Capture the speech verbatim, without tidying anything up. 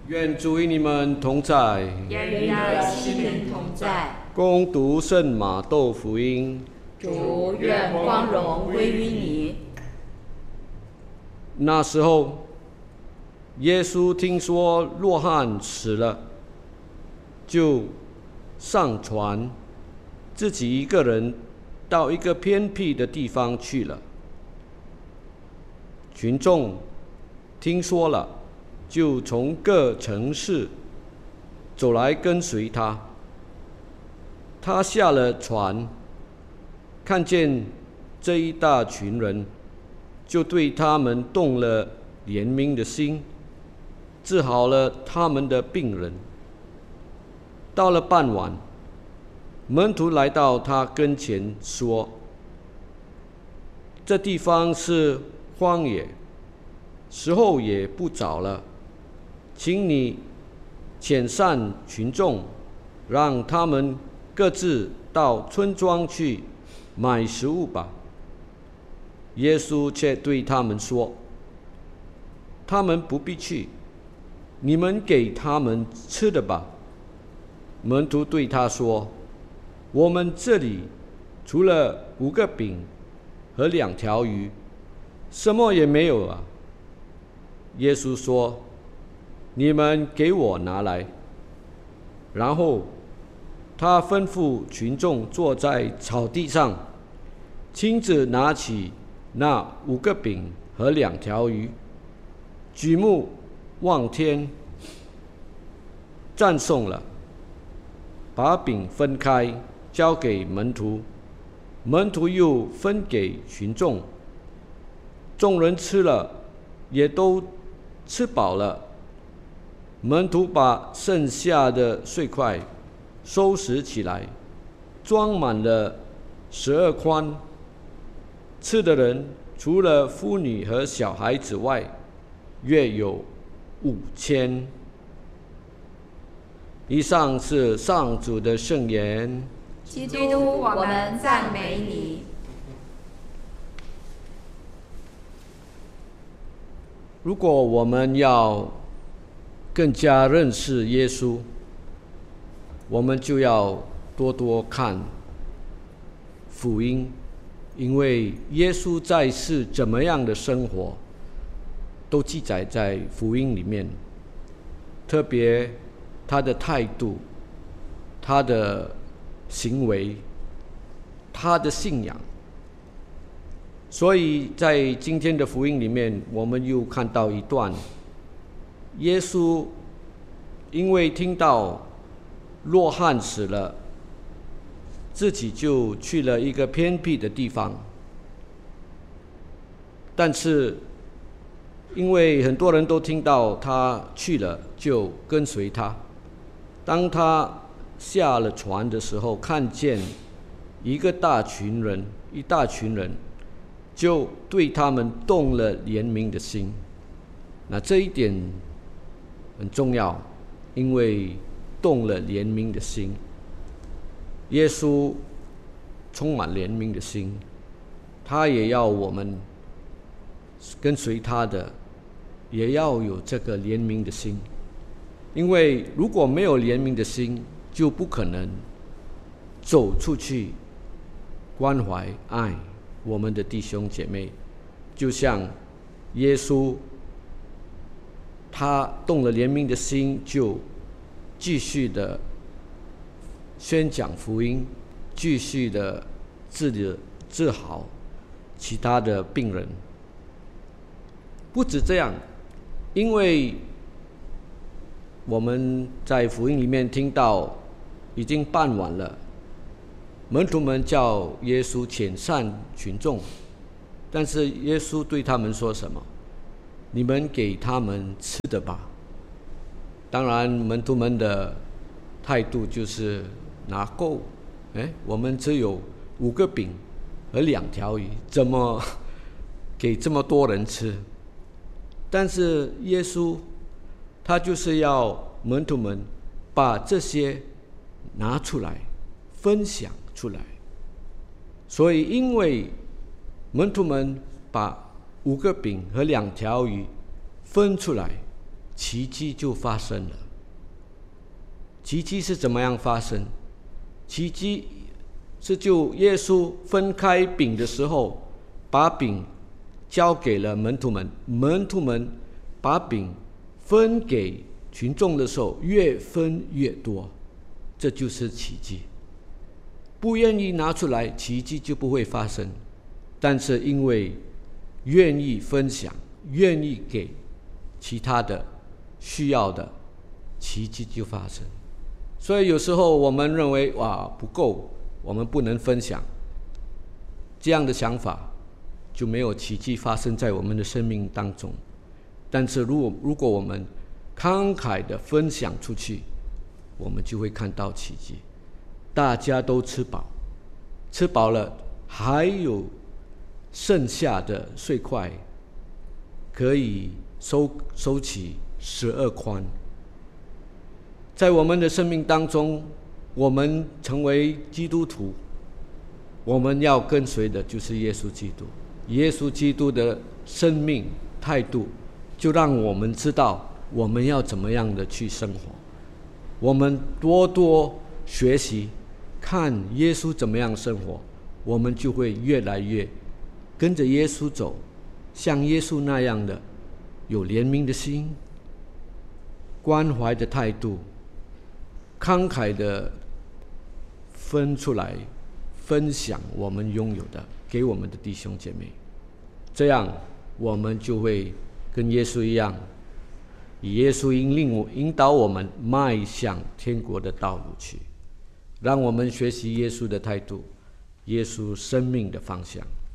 愿主与你们同在， 也与你的心灵同在。 恭读圣马窦福音。 主，愿光荣归于你。 那时候，耶稣听说若翰死了，就上船，自己一个人到一个偏僻的地方去了。群众听说了，就从各城市走来跟随他。他下了船，看见这一大群人，就对他们动了怜悯的心，治好了他们的病人。到了傍晚，门徒来到他跟前说：“这地方是荒野，时候也不早了，请你遣散群众，让他们各自到村庄去买食物吧。”耶稣却对他们说：“他们不必去，你们给他们吃的吧。”门徒对他说：“我们这里除了五个饼和两条鱼，什么也没有啊。”耶稣说：“你们给我拿来。”然后他吩咐群众坐在草地上，亲自拿起那五个饼和两条鱼，举目望天，赞颂了，把饼分开，交给门徒，门徒又分给群众。众人吃了，也都吃饱了。门徒把剩下的碎块收拾起来，装满了十二筐。吃的人除了妇女和小孩子外，约有五千。以上是上主的圣言。 基督，我们赞美你。 如果我们要更加认识耶稣，我们就要多多看福音，因为耶稣在世怎么样的生活，都记载在福音里面。特别他的态度、他的行为、他的信仰。所以在今天的福音里面，我们又看到一段，耶稣因为听到若翰死了，自己就去了一个偏僻的地方。但是因为很多人都听到他去了，就跟随他。当他下了船的时候，看见一个大群人，一大群人，就对他们动了怜悯的心。那这一点很重要，因为动了怜悯的心。耶稣充满怜悯的心，他也要我们跟随他的，也要有这个怜悯的心。因为如果没有怜悯的心，就不可能走出去关怀爱我们的弟兄姐妹。就像耶稣，他动了怜悯的心，就继续的宣讲福音，继续的治理治好其他的病人。不止这样，因为我们在福音里面听到已经傍晚了，门徒们叫耶稣遣散群众，但是耶稣对他们说什么？你们给他们吃的吧。当然门徒们的态度就是哪够，哎，我们只有五个饼和两条鱼，怎么给这么多人吃？但是耶稣他就是要门徒们把这些拿出来分享出来。所以因为门徒们把五个饼和两条鱼分出来， 奇迹就发生了。奇迹是怎么样发生？奇迹是就耶稣分开饼的时候，把饼交给了门徒们，门徒们把饼分给群众的时候，越分越多，这就是奇迹。不愿意拿出来，奇迹就不会发生。但是因为愿意分享，愿意给其他的需要的，奇迹就发生。所以有时候我们认为哇不够，我们不能分享，这样的想法就没有奇迹发生在我们的生命当中。但是如果如果我们慷慨的分享出去，我们就会看到奇迹。大家都吃饱，吃饱了还有剩下的碎块可以收收起十二筐。在我们的生命当中，我们成为基督徒，我们要跟随的就是耶稣基督。耶稣基督的生命态度，就让我们知道我们要怎么样的去生活。我们多多学习，看耶稣怎么样生活，我们就会越来越跟着耶稣走，像耶稣那样的有怜悯的心，关怀的态度，慷慨的分出来分享我们拥有的给我们的弟兄姐妹。这样我们就会跟耶稣一样，以耶稣引领我引导我们迈向天国的道路去。让我们学习耶稣的态度，耶稣生命的方向。